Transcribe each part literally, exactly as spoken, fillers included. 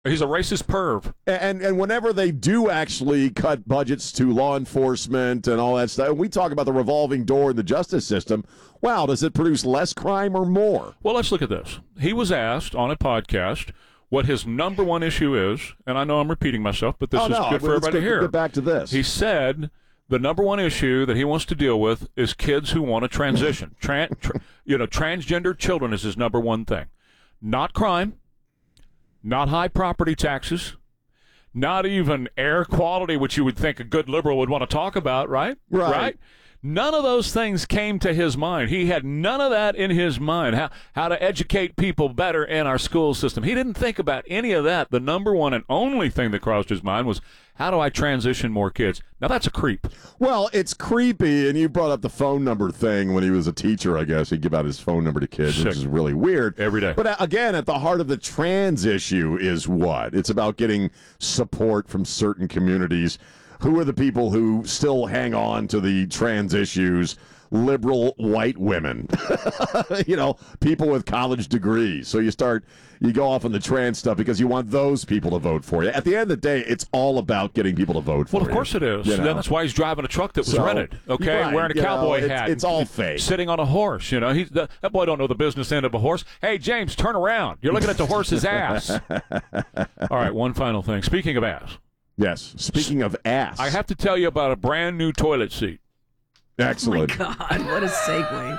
He's a racist perv. And and whenever they do actually cut budgets to law enforcement and all that stuff, and we talk about the revolving door in the justice system, wow, does it produce less crime or more? Well, let's look at this. He was asked on a podcast what his number one issue is, and I know I'm repeating myself, but this oh, is no, good for everybody to hear. Get back to this. He said the number one issue that he wants to deal with is kids who want to transition. Tran- tra- you know, transgender children is his number one thing. Not crime. Not high property taxes, not even air quality, which you would think a good liberal would want to talk about, right? Right. Right? None of those things came to his mind. He had none of that in his mind, how, how to educate people better in our school system. He didn't think about any of that. The number one and only thing that crossed his mind was, how do I transition more kids? Now, that's a creep. Well, it's creepy, and you brought up the phone number thing when he was a teacher, I guess. He'd give out his phone number to kids, Sick. which is really weird. Every day. But uh, again, at the heart of the trans issue is what? It's about getting support from certain communities. Who are the people who still hang on to the trans issues? Liberal white women, you know, people with college degrees. So you start, you go off on the trans stuff because you want those people to vote for you. At the end of the day, it's all about getting people to vote for you. Well, of course it is. You know? That's why he's driving a truck that was So, rented, okay, right, wearing a you cowboy know, it's, hat. It's all fake. Sitting on a horse, you know. He's, that, that boy don't know the business end of a horse. Hey, James, turn around. You're looking at the horse's ass. All right, one final thing. Speaking of ass. Yes. Speaking of ass. I have to tell you about a brand new toilet seat. Excellent. Oh, my God. What a segue.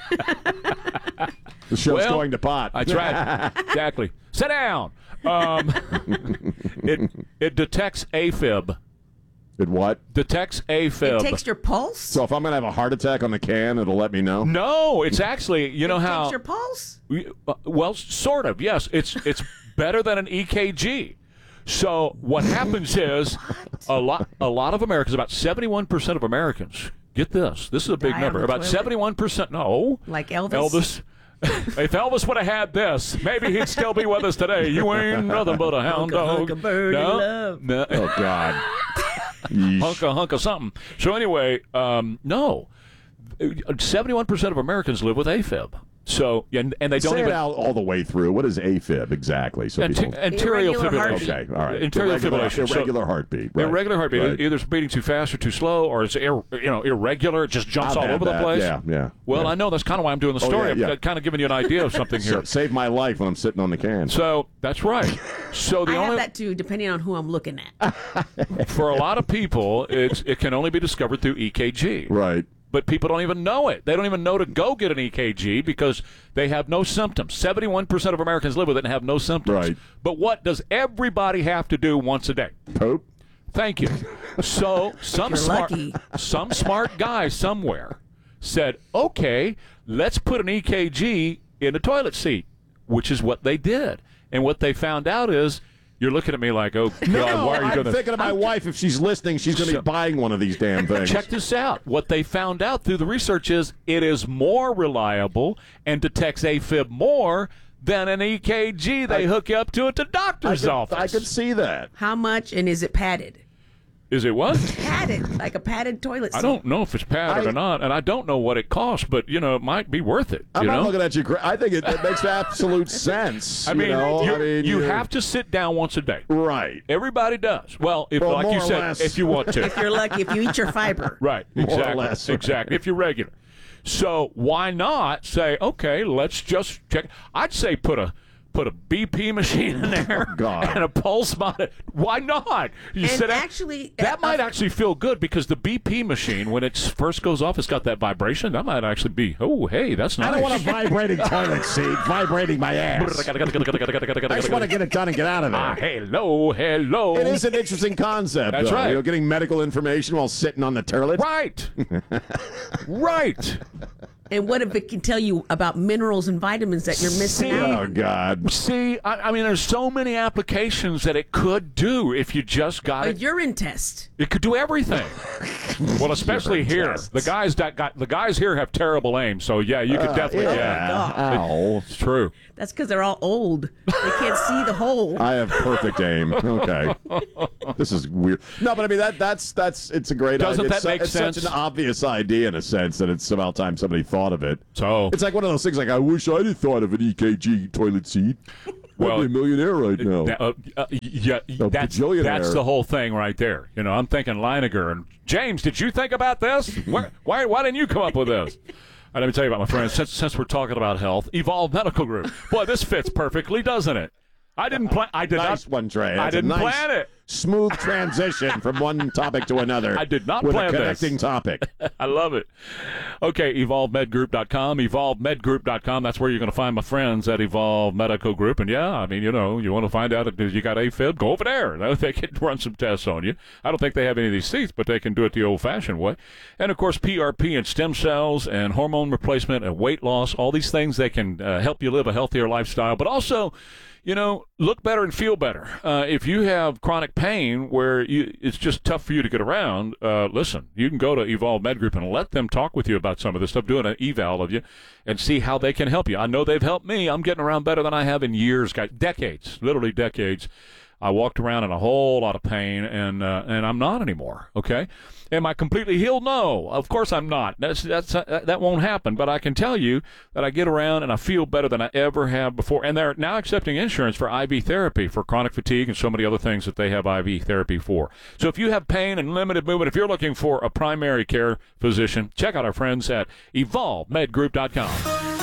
The show's Well, going to pot. That's right. Exactly. Sit down. Um, it it detects AFib. It what? Detects AFib. It takes your pulse? So if I'm going to have a heart attack on the can, it'll let me know? No, it's actually, you know it how... takes your pulse? Uh, well, sort of, yes. It's it's better than an E K G. So what happens is a lot a lot of Americans, about seventy-one percent of Americans, get this, this is a big Die number, on the about toilet? seventy-one percent, no. Like Elvis? Elvis. If Elvis would have had this, maybe he'd still be with us today. You ain't nothing but a hound Hunka, dog. hunka, birdie no, love. no. Oh, God. Yeesh. Hunka, hunka something. So anyway, um, no. seventy-one percent of Americans live with AFib. So, and, and they don't Say even... it out all the way through. What is AFib exactly? So Ante- people... anterior Irregular fibrillation. heartbeat. Okay, all right. Anterior irregular, fibrillation. So- irregular heartbeat. Right. Irregular heartbeat. Right. Either it's beating too fast or too slow, or it's ir- you know irregular. It just jumps I've all had over the that. place. Yeah, yeah. Well, yeah. I know that's kind of why I'm doing the Oh, story. yeah, yeah. I'm kind of giving you an idea of something So, here. saved my life when I'm sitting on the can. So that's right. So the I only have that too, depending on who I'm looking at. for a lot of people, it's it can only be discovered through E K G. Right. But people don't even know it. They don't even know to go get an E K G because they have no symptoms. seventy-one percent of Americans live with it and have no symptoms. Right. But what does everybody have to do once a day? Pope? Thank you. So some You're smart, lucky. some smart guy somewhere said, "Okay, let's put an E K G in a toilet seat," which is what they did. And what they found out is, you're looking at me like, "Oh God, No, why are you I'm doing this?" thinking of my wife. If she's listening, she's going to So- be buying one of these damn things. Check this out. What they found out through the research is it is more reliable and detects AFib more than an E K G they I- hook you up to at the I doctor's could, office. I could see that. How much, and is it padded? Is it what? Padded, like a padded toilet seat. I don't know if it's padded I- or not, and I don't know what it costs, but, you know, it might be worth it. I'm you not know? looking at you. cra- I think it, it makes absolute sense. I you mean, know? you, I mean, you you're- have to sit down once a day. Right. Everybody does. Well, if Well, like more you or said, less. if you want to. If you're lucky, if you eat your fiber. Right. More or Exactly. less, right. Exactly. If you're regular. So why not say, okay, let's just check. I'd say put a put a B P machine in there God. and a pulse monitor. Why not? You And sit down- actually, that uh, might actually feel good because the B P machine, when it first goes off, it's got that vibration. That might actually be, oh, hey, that's nice. I don't want a vibrating toilet seat vibrating my ass. I just want to get it done and get out of Ah, there. hello, hello. It is an interesting concept. That's though. right. You know, getting medical information while sitting on the toilet. Right. Right. And what if it can tell you about minerals and vitamins that you're missing See? out? Oh God. See, I, I mean, there's so many applications that it could do if you just got A it. urine test. It could do everything. Well, especially Urine here, tests. the guys that got the guys here have terrible aim. So yeah, you could definitely. Uh, Yeah. Yeah, Ow. it's true. That's because they're all old. They can't see the hole. I have perfect aim. Okay. This is weird. No, but I mean that that's that's it's a great Doesn't idea. that it's, make it's sense? such an obvious idea in a sense that it's about time somebody thought of it. So It's like one of those things like I wish I'd have thought of an E K G toilet seat. Well, I'd be a millionaire right now. That, uh, uh, yeah, A that's, bajillionaire. that's the whole thing right there. You know, I'm thinking Leininger and James. Did you think about this? why, why, why didn't you come up with this? And let me tell you about my friends. Since, since we're talking about health, Evolve Medical Group. Boy, this fits perfectly, doesn't it? I didn't plan. I did nice not. one, Trey. That's I didn't a nice, plan it. Smooth transition from one topic to another. I did not with plan a connecting this. topic. I love it. Okay, evolve med group dot com, evolve med group dot com. That's where you're going to find my friends at Evolve Medical Group. And, yeah, I mean, you know, you want to find out if you got AFib, go over there. They can run some tests on you. I don't think they have any of these seats, but they can do it the old-fashioned way. And, of course, P R P and stem cells and hormone replacement and weight loss, all these things, they can uh, help you live a healthier lifestyle. But also, you know, look better and feel better. Uh, if you have chronic pain where you, it's just tough for you to get around, uh, listen, you can go to Evolve Med Group and let them talk with you about some of this stuff, doing an eval of you, and see how they can help you. I know they've helped me. I'm getting around better than I have in years, guys, decades, literally decades. I walked around in a whole lot of pain, and uh, and I'm not anymore, okay? Am I completely healed? No, of course I'm not. That's that's uh, that won't happen. But I can tell you that I get around and I feel better than I ever have before. And they're now accepting insurance for I V therapy for chronic fatigue and so many other things that they have I V therapy for. So if you have pain and limited movement, if you're looking for a primary care physician, check out our friends at evolve med group dot com.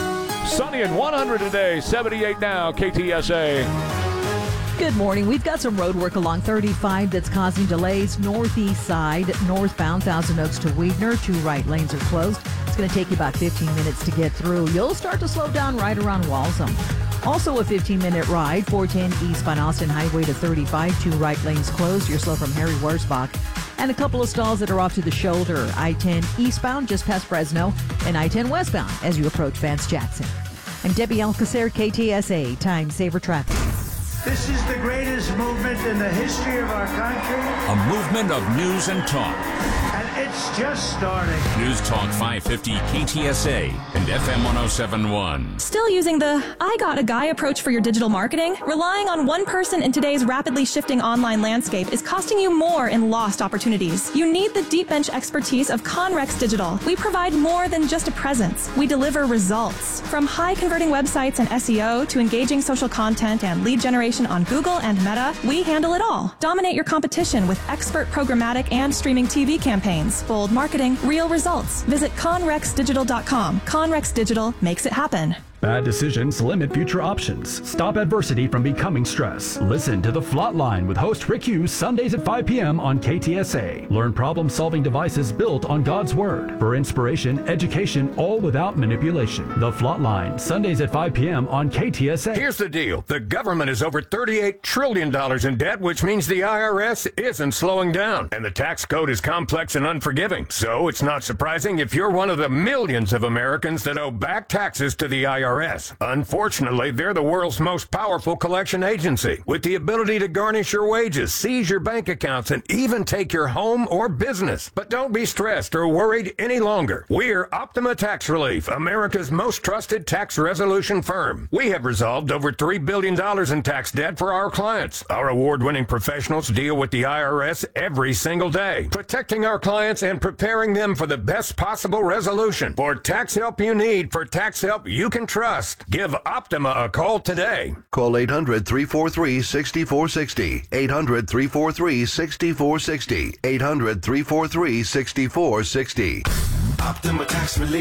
Sunny and one hundred today, seventy-eight now, K T S A. Good morning. We've got some road work along thirty-five that's causing delays. Northeast side, northbound Thousand Oaks to Weidner. Two right lanes are closed. It's going to take you about fifteen minutes to get through. You'll start to slow down right around Waltham. Also a fifteen-minute ride, four ten east Van Austin Highway to thirty-five. Two right lanes closed. You're slow from Harry Wurzbach. And a couple of stalls that are off to the shoulder. I ten eastbound just past Fresno and I ten westbound as you approach Vance Jackson. I'm Debbie Alcacer, K T S A, Time Saver Traffic. This is the greatest movement in the history of our country. A movement of news and talk. And it's just starting. News Talk five fifty K T S A and F M one oh seven point one. Still using the I got a guy approach for your digital marketing? Relying on one person in today's rapidly shifting online landscape is costing you more in lost opportunities. You need the deep bench expertise of Conrex Digital. We provide more than just a presence. We deliver results. From high converting websites and S E O to engaging social content and lead generation on Google and Meta, we handle it all. Dominate your competition with expert programmatic and streaming T V campaigns. Bold marketing, real results. Visit conrex digital dot com. Conrex Digital makes it happen. Bad decisions limit future options. Stop adversity from becoming stress. Listen to The Flatline with host Rick Hughes Sundays at five p.m. on K T S A. Learn problem-solving devices built on God's Word for inspiration, education, all without manipulation. The Flatline, Sundays at five p.m. on K T S A. Here's the deal. The government is over thirty-eight trillion dollars in debt, which means the I R S isn't slowing down. And the tax code is complex and unforgiving. So it's not surprising if you're one of the millions of Americans that owe back taxes to the I R S. I R S. Unfortunately, they're the world's most powerful collection agency with the ability to garnish your wages, seize your bank accounts, and even take your home or business. But don't be stressed or worried any longer. We're Optima Tax Relief, America's most trusted tax resolution firm. We have resolved over three billion dollars in tax debt for our clients. Our award-winning professionals deal with the I R S every single day, protecting our clients and preparing them for the best possible resolution. For tax help you need, for tax help you can trust, give Optima a call today. Call eight hundred, three four three, six four six zero. eight hundred, three four three, six four six zero. eight hundred, three four three, six four six zero. Optima Tax Relief.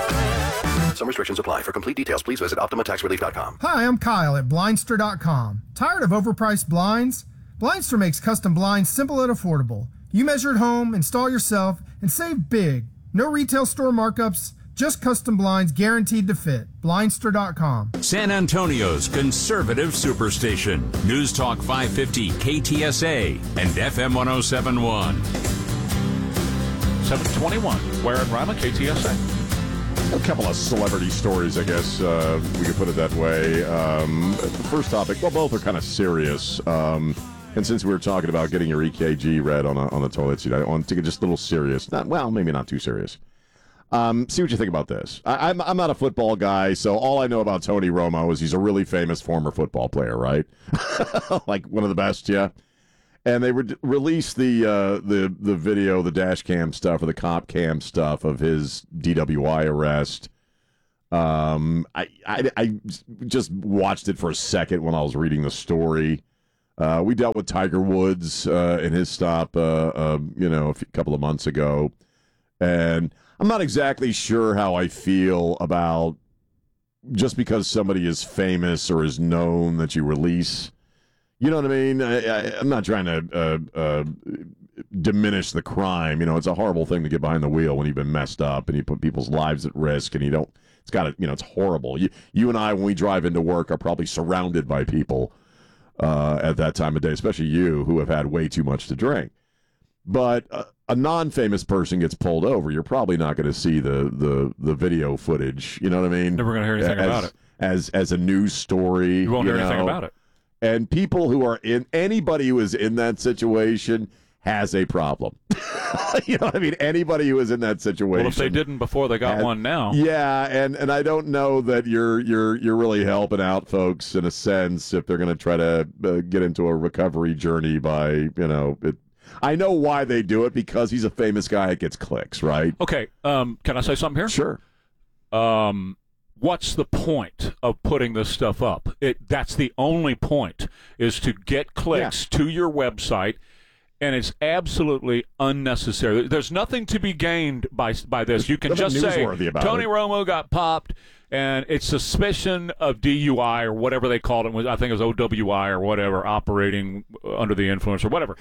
Some restrictions apply. For complete details, please visit optima tax relief dot com. Hi, I'm Kyle at blindster dot com. Tired of overpriced blinds? Blindster makes custom blinds simple and affordable. You measure at home, install yourself, and save big. No retail store markups, just custom blinds guaranteed to fit. blindster dot com. San Antonio's conservative superstation. News Talk five fifty K T S A and F M one oh seven point one. seven twenty-one. Where at Rama, K T S A. A couple of celebrity stories, I guess uh, we could put it that way. Um, the first topic, well, both are kind of serious. Um, and since we were talking about getting your E K G read on a, on the toilet seat, I want to get just a little serious. Not well, maybe not too serious. Um, see what you think about this. I, I'm I'm not a football guy, so all I know about Tony Romo is he's a really famous former football player, right? Like one of the best, yeah. And they re- released the uh, the the video, the dash cam stuff, or the cop cam stuff of his D W I arrest. Um, I, I, I just watched it for a second when I was reading the story. Uh, we dealt with Tiger Woods uh, in his stop, uh, uh, you know, a few, couple of months ago. And I'm not exactly sure how I feel about just because somebody is famous or is known that you release. You know what I mean? I, I, I'm not trying to uh, uh, diminish the crime. You know, it's a horrible thing to get behind the wheel when you've been messed up and you put people's lives at risk and you don't. It's got to, you know, it's horrible. You, you and I, when we drive into work, are probably surrounded by people uh, at that time of day, especially you, who have had way too much to drink. But uh, a non-famous person gets pulled over, you're probably not going to see the, the, the video footage. You know what I mean? Never going to hear anything as, about it. As as a news story. You won't you hear know? anything about it. And people who are in, anybody who is in that situation has a problem. You know what I mean? Anybody who is in that situation. Well, if they didn't before, they got has, one now. Yeah, and, and I don't know that you're you're you're really helping out folks in a sense if they're going to try to uh, get into a recovery journey by, you know, it. I know why they do it, because he's a famous guy. It gets clicks, right? Okay, um, can I say something here? Sure. Um, what's the point of putting this stuff up? It that's the only point, is to get clicks yeah. to your website. And it's absolutely unnecessary. There's nothing to be gained by by this. You can just say Tony it. Romo got popped, and it's suspicion of D U I or whatever they called it. I think it was O W I or whatever, operating under the influence or whatever.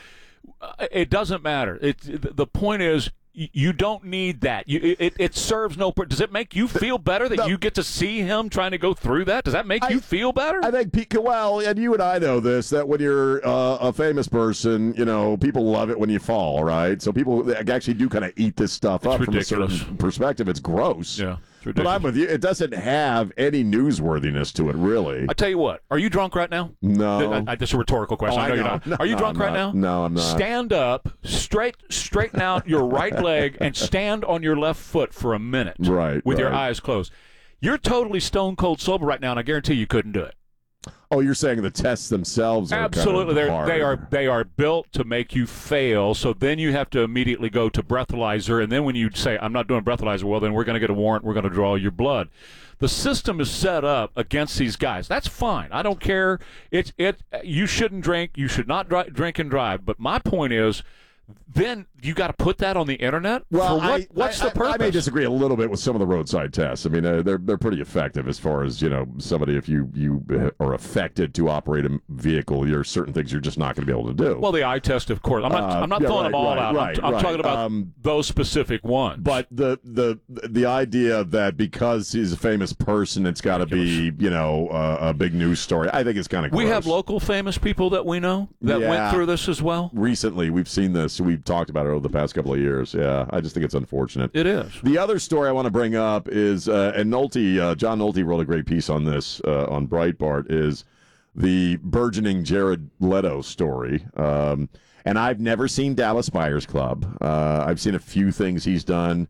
It doesn't matter. It, the point is, you don't need that. You, it, it serves no purpose. Does it make you feel better that no. you get to see him trying to go through that? Does that make I, you feel better? I think, well, and you and I know this, that when you're uh, a famous person, you know, people love it when you fall, right? So people actually do kind of eat this stuff it's up ridiculous. From a certain perspective. It's gross. Yeah. But I'm with you. It doesn't have any newsworthiness to it, really. I tell you what. Are you drunk right now? No. I, I, this is a rhetorical question. Oh, I know, I know you're not. No, Are you no, drunk I'm right not. now? No, I'm not. Stand up, straight, straighten out your right leg, and stand on your left foot for a minute. Right. With right. your eyes closed. You're totally stone cold sober right now, and I guarantee you couldn't do it. Oh, you're saying the tests themselves are absolutely kind of They're, hard. they are they are built to make you fail. So then you have to immediately go to breathalyzer, and then when you say I'm not doing breathalyzer, well then we're going to get a warrant. We're going to draw your blood. The system is set up against these guys. That's fine. I don't care. It's it. You shouldn't drink. You should not dri- drink and drive. But my point is, then you got to put that on the internet. Well, For what, I, what's I, the purpose? I may disagree a little bit with some of the roadside tests. I mean, uh, they're they're pretty effective as far as, you know, somebody, if you you are affected to operate a vehicle, there are certain things you're just not going to be able to do. Well, the eye test, of course. I'm not. Uh, I'm not yeah, throwing right, them all right, out. right, I'm, I'm right. talking about um, those specific ones. But the the the idea that because he's a famous person, it's got to be, you know, uh, a big news story. I think it's kind of gross. We have local famous people that we know that Yeah. went through this as well. Recently, we've seen this. We've talked about it over the past couple of years. Yeah, I just think it's unfortunate. It is. The other story I want to bring up is, uh, and Nolte, uh, John Nolte wrote a great piece on this uh, on Breitbart, is the burgeoning Jared Leto story. Um, and I've never seen Dallas Buyers Club. Uh, I've seen a few things he's done.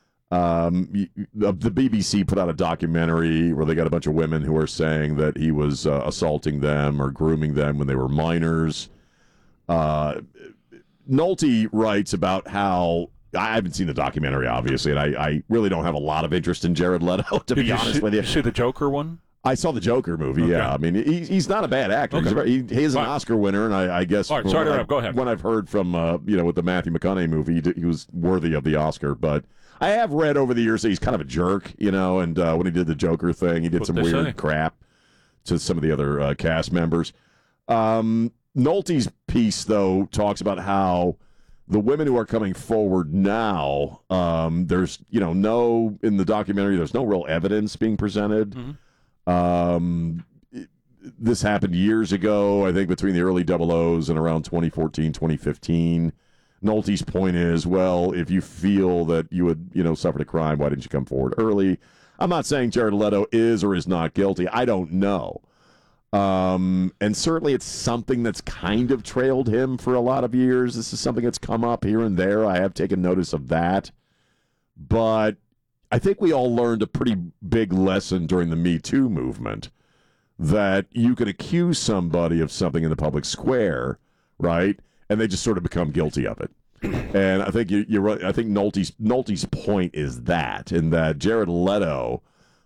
Um, the, the B B C put out a documentary where they got a bunch of women who are saying that he was uh, assaulting them or grooming them when they were minors. Uh, Nolte writes about how, I haven't seen the documentary, obviously, and I, I really don't have a lot of interest in Jared Leto, to Did be you honest see, with you. Did you see the Joker one? I saw the Joker movie, Okay. yeah. I mean, he, he's not a bad actor. Okay. He's, a very, he, he's an Fine. Oscar winner, and I, I guess All right, from sorry to what interrupt. I- Go ahead. when I've heard from, uh, you know, with the Matthew McConaughey movie, he, did, he was worthy of the Oscar. But I have read over the years that he's kind of a jerk, you know, and uh, when he did the Joker thing, he did What some they weird say. crap to some of the other uh, cast members. Um, Nolte's piece, though, talks about how the women who are coming forward now, um, there's, you know, no, in the documentary, there's no real evidence being presented. Mm-hmm. Um, it- this happened years ago, I think between the early double O's and around twenty fourteen, twenty fifteen. Nolte's point is, well, if you feel that you had, you know, suffered a crime, why didn't you come forward early? I'm not saying Jared Leto is or is not guilty. I don't know. Um, and certainly it's something that's kind of trailed him for a lot of years. This is something that's come up here and there. I have taken notice of that. But I think we all learned a pretty big lesson during the Me Too movement, that you can accuse somebody of something in the public square, right? And they just sort of become guilty of it. And I think you, you're right. I think Nolte's, Nolte's point is that, in that Jared Leto,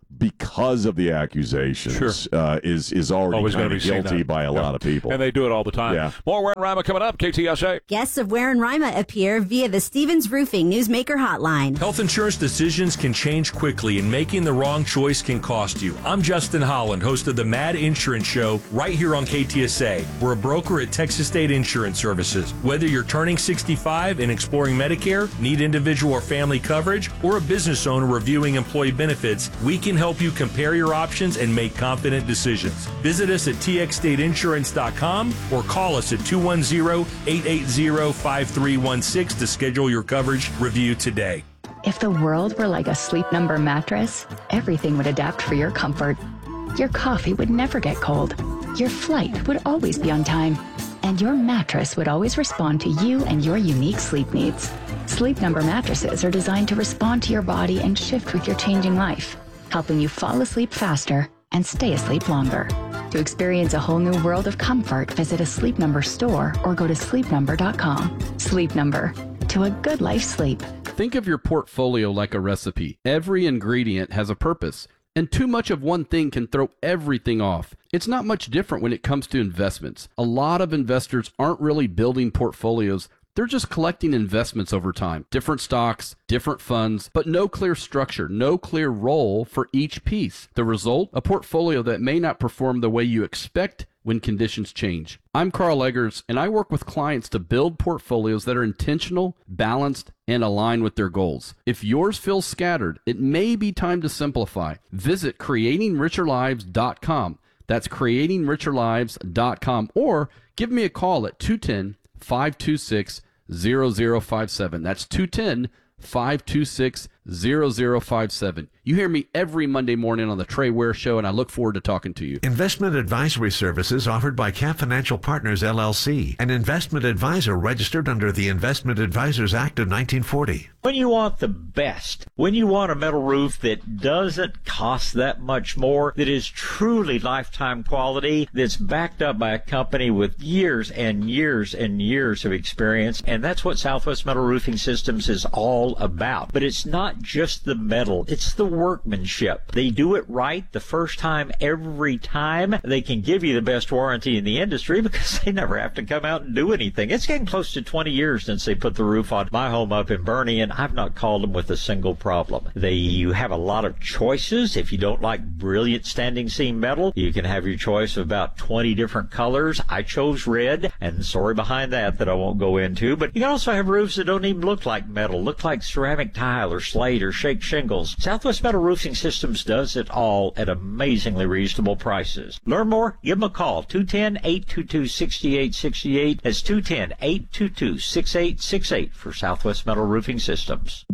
because of the accusations Sure. uh, is is already Always kind gonna of be seen guilty that. by a Yeah. lot of people. And they do it all the time. Yeah. More Ware and Rima coming up. K T S A. Guests of Ware and Rima appear via the Stevens Roofing Newsmaker Hotline. Health insurance decisions can change quickly, and making the wrong choice can cost you. I'm Justin Holland, host of the Mad Insurance Show, right here on K T S A. We're a broker at Texas State Insurance Services. Whether you're turning sixty-five and exploring Medicare, need individual or family coverage, or a business owner reviewing employee benefits, we can help you compare your options and make confident decisions. Visit us at T X state insurance dot com or call us at two one zero, eight eight zero, five three one six to schedule your coverage review today. If the world were like a Sleep Number mattress, everything would adapt for your comfort. Your coffee would never get cold. Your flight would always be on time. And your mattress would always respond to you and your unique sleep needs. Sleep Number mattresses are designed to respond to your body and shift with your changing life, helping you fall asleep faster and stay asleep longer. To experience a whole new world of comfort, visit a Sleep Number store or go to sleep number dot com. Sleep Number. To a good life sleep. Think of your portfolio like a recipe. Every ingredient has a purpose, and too much of one thing can throw everything off. It's not much different when it comes to investments. A lot of investors aren't really building portfolios. They're just collecting investments over time. Different stocks, different funds, but no clear structure, no clear role for each piece. The result? A portfolio that may not perform the way you expect when conditions change. I'm Carl Eggers, and I work with clients to build portfolios that are intentional, balanced, and align with their goals. If yours feels scattered, it may be time to simplify. Visit creating richer lives dot com. That's creating richer lives dot com, or give me a call at two one zero, five two six, zero zero five seven. That's two one zero, five two six, zero zero five seven. You hear me every Monday morning on the Trey Ware Show, and I look forward to talking to you. Investment advisory services offered by Cap Financial Partners, L L C, an investment advisor registered under the Investment Advisors Act of nineteen forty. When you want the best, when you want a metal roof that doesn't cost that much more, that is truly lifetime quality, that's backed up by a company with years and years and years of experience, and that's what Southwest Metal Roofing Systems is all about. But it's not just the metal, it's the workmanship. They do it right the first time, every time. They can give you the best warranty in the industry because they never have to come out and do anything. It's getting close to twenty years since they put the roof on my home up in Bernie, and I've not called them with a single problem. They you have a lot of choices. If you don't like brilliant standing seam metal, you can have your choice of about twenty different colors. I chose red, and the story behind that that I won't go into, but you can also have roofs that don't even look like metal, look like ceramic tile or slate or shake shingles. Southwest Metal Roofing Systems does it all at amazingly reasonable prices. Learn more? Give them a call. two one zero, eight two two, six eight six eight. That's two one zero, eight two two, six eight six eight for Southwest Metal Roofing Systems.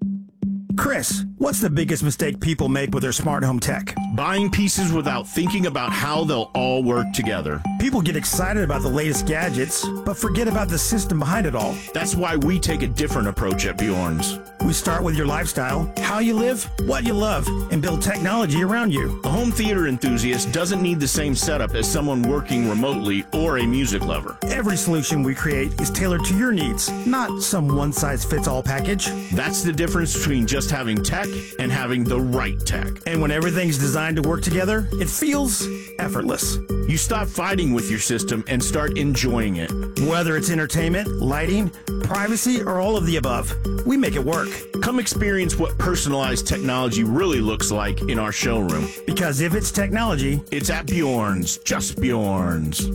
Chris, what's the biggest mistake people make with their smart home tech? Buying pieces without thinking about how they'll all work together. People get excited about the latest gadgets, but forget about the system behind it all. That's why we take a different approach at Bjorn's. We start with your lifestyle, how you live, what you love, and build technology around you. A home theater enthusiast doesn't need the same setup as someone working remotely or a music lover. Every solution we create is tailored to your needs, not some one-size-fits-all package. That's the difference between just having tech and having the right tech. And when everything's designed to work together, it feels effortless. You stop fighting with your system and start enjoying it. Whether it's entertainment, lighting, privacy, or all of the above, we make it work. Come experience what personalized technology really looks like in our showroom. Because if it's technology, it's at Bjorn's, just Bjorn's.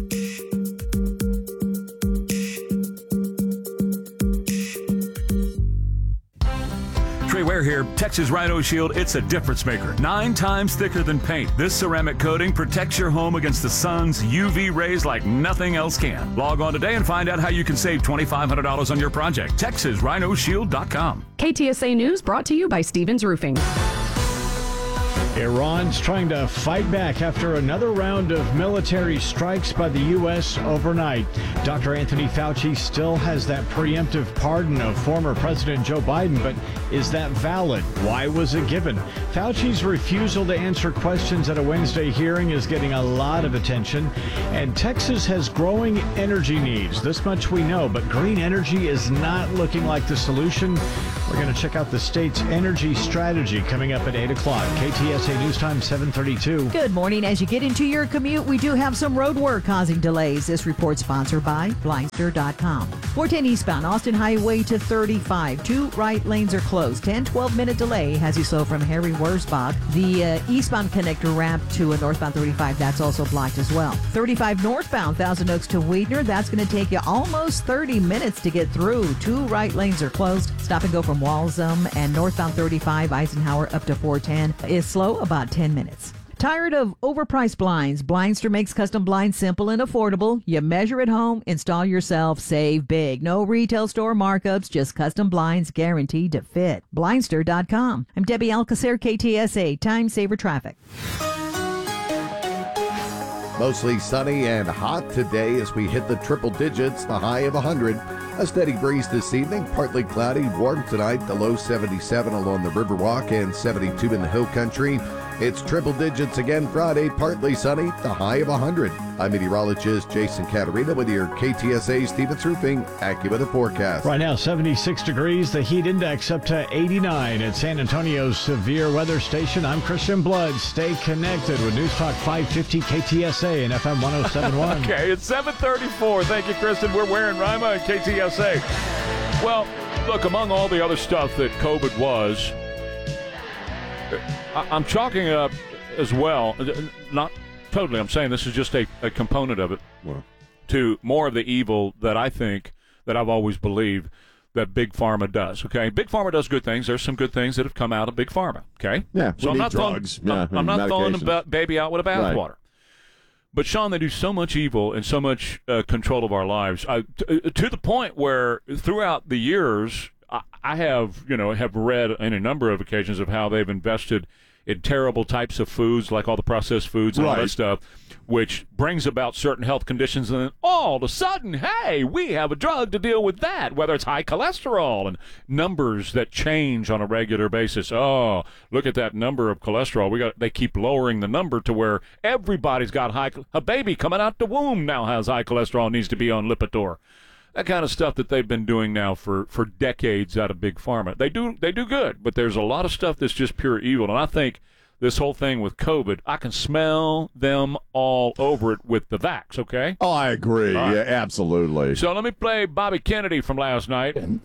Trey Ware here. Texas Rhino Shield, it's a difference maker. Nine times thicker than paint. This ceramic coating protects your home against the sun's U V rays like nothing else can. Log on today and find out how you can save twenty-five hundred dollars on your project. Texas Rhino Shield dot com. K T S A News brought to you by Stevens Roofing. Iran's trying to fight back after another round of military strikes by the U S overnight. Doctor Anthony Fauci still has that preemptive pardon of former President Joe Biden, but is that valid? Why was it given? Fauci's refusal to answer questions at a Wednesday hearing is getting a lot of attention, and Texas has growing energy needs. This much we know, but green energy is not looking like the solution. We're going to check out the state's energy strategy coming up at eight o'clock. K T S S A News Time seven thirty-two. Good morning. As you get into your commute, we do have some road work causing delays. This report sponsored by Blindster dot com. four ten eastbound, Austin Highway to thirty-five. Two right lanes are closed. ten, twelve minute delay has you slow from Harry Wurzbach. The uh, eastbound connector ramp to a northbound thirty-five, that's also blocked as well. thirty-five northbound, Thousand Oaks to Weidner, that's going to take you almost thirty minutes to get through. Two right lanes are closed. Stop and go from Walsham, and northbound thirty-five, Eisenhower up to four ten is slow about ten minutes. Tired of overpriced blinds? Blindster makes custom blinds simple and affordable. You measure at home, install yourself, save big. No retail store markups, just custom blinds guaranteed to fit. Blindster dot com. I'm Debbie Alcacer, K T S A, Time Saver Traffic. Mostly sunny and hot today as we hit the triple digits, the high of one hundred. A steady breeze this evening, partly cloudy, warm tonight, the low seventy-seven along the Riverwalk and seventy-two in the Hill Country. It's triple digits again Friday, partly sunny, the high of one hundred. I'm meteorologist Jason Caterina with your K T S A Stevens Roofing AccuWeather forecast. Right now, seventy-six degrees, the heat index up to eighty-nine at San Antonio's Severe Weather Station. I'm Christian Blood. Stay connected with News Talk five fifty K T S A and F M one oh seven point one. Okay, it's seven thirty-four. Thank you, Kristen. We're wearing Rima and K T S A. Well, look, among all the other stuff that COVID was, I- I'm chalking it up as well. Not totally. I'm saying this is just a, a component of it. Well. To more of the evil that I think, that I've always believed, that Big Pharma does. Okay, Big Pharma does good things. There's some good things that have come out of Big Pharma. Okay, yeah. So I'm not drugs. throwing, yeah, I'm, I'm not throwing the ba- baby out with a bathwater. Right. But Sean, they do so much evil and so much uh, control of our lives, I, t- to the point where throughout the years, I, I have you know have read on a number of occasions of how they've invested in terrible types of foods, like all the processed foods and right. all that stuff, which brings about certain health conditions, and then all of a sudden, hey, we have a drug to deal with that, whether it's high cholesterol and numbers that change on a regular basis. Oh, look at that number of cholesterol. We got they keep lowering the number to where everybody's got high. A baby coming out the womb now has high cholesterol, needs to be on Lipitor. That kind of stuff that they've been doing now for, for decades out of Big Pharma. They do they do good, but there's a lot of stuff that's just pure evil. And I think this whole thing with COVID, I can smell them all over it with the vax, okay? Oh, I agree. Right. Yeah, absolutely. So let me play Bobby Kennedy from last night. In,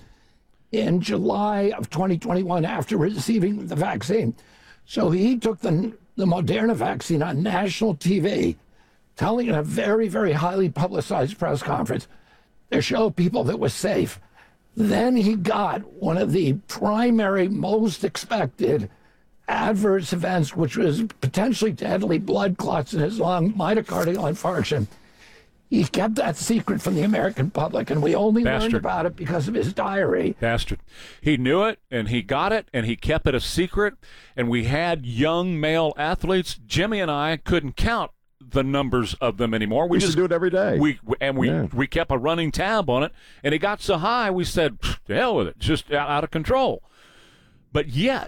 in July of twenty twenty-one, after receiving the vaccine. So he took the, the Moderna vaccine on national T V, telling in a very, very highly publicized press conference to show people that was safe. Then he got one of the primary, most expected adverse events, which was potentially deadly blood clots in his lung, myocardial infarction. He kept that secret from the American public, and we only Bastard. learned about it because of his diary. Bastard. He knew it, and he got it, and he kept it a secret, and we had young male athletes. Jimmy and I couldn't count the numbers of them anymore. We, we just used to do it every day. We and we yeah. we kept a running tab on it, and it got so high we said, "To hell with it, it's just out, out of control." But yet,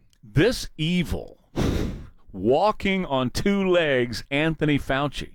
this evil, walking on two legs, Anthony Fauci,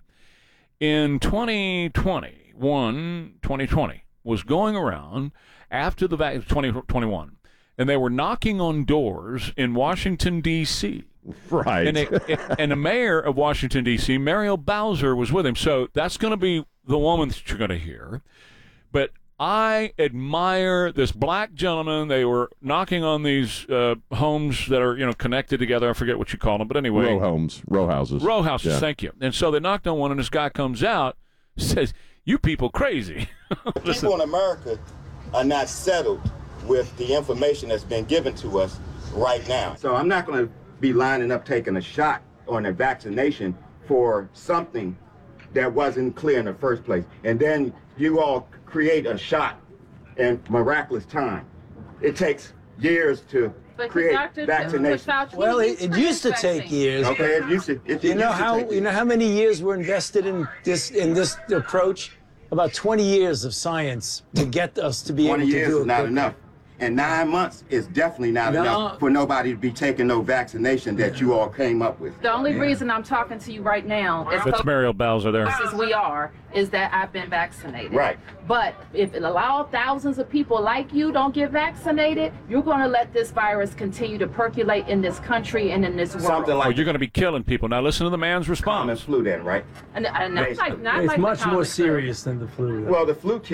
in twenty twenty-one, twenty twenty, was going around after the vaccine, twenty twenty-one, and they were knocking on doors in Washington D C Right. And, it, and the mayor of Washington, D C, Muriel Bowser, was with him. So that's going to be the woman that you're going to hear. But I admire this black gentleman. They were knocking on these uh, homes that are, you know, connected together. I forget what you call them. But anyway. Row homes. Row houses. Row houses, yeah. Thank you. And so they knocked on one, and this guy comes out, says, "You people crazy." People in America are not settled with the information that's been given to us right now. So I'm not going to be lining up taking a shot on a vaccination for something that wasn't clear in the first place. And then you all create a shot in miraculous time. It takes years to but create Doctor vaccination. Well, it, it used to take years. Okay, it used to. It, you it know used how to take you know how many years were invested in this in this approach? About twenty years of science to get us to be able to do it. twenty years is not enough. And nine months is definitely not No. enough for nobody to be taking no vaccination that you all came up with. The only reason I'm talking to you right now is That's Mariel Bowser there. as we are, is that I've been vaccinated. Right. But if it allow thousands of people like you don't get vaccinated, you're going to let this virus continue to percolate in this country and in this world. Something Oh, like you're going to be killing people. Now listen to the man's response. common flu then, right? And, and I like, not It's like much the more common flu. serious than the flu. Well, the flu